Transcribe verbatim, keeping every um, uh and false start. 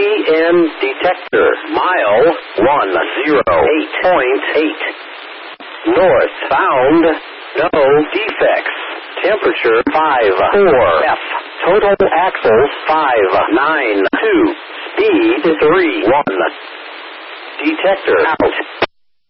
N detector. Mile one oh eight point eight. Northbound, no defects. Temperature five four F. Total axles five nine two. Speed three one. Detector out.